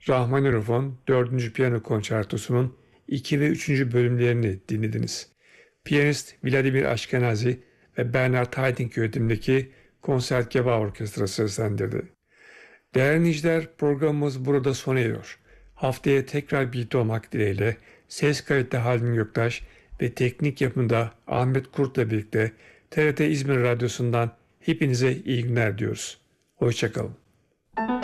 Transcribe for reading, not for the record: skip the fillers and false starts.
Rahmaninof'un 4. Piyano Konçertosu'nun 2 ve 3. bölümlerini dinlediniz. Piyanist Vladimir Ashkenazi ve Bernard Haitink yönetimindeki Konsertgebouw Orkestrası seslendirdi. Değerli dinleyiciler, programımız burada sona eriyor. Haftaya tekrar birlikte olmak dileğiyle ses kalite Halil Göktaş ve teknik yapımında Ahmet Kurt'la birlikte TRT İzmir Radyosu'ndan hepinize iyi günler diyoruz. Hoşçakalın.